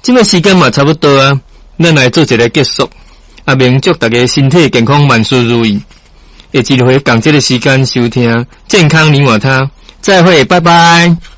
这个时间嘛差不多啊，咱来做一个结束。啊，明祝大家身体健康，万事如意。下一回共这个时间收听健康你我他，再会，拜拜。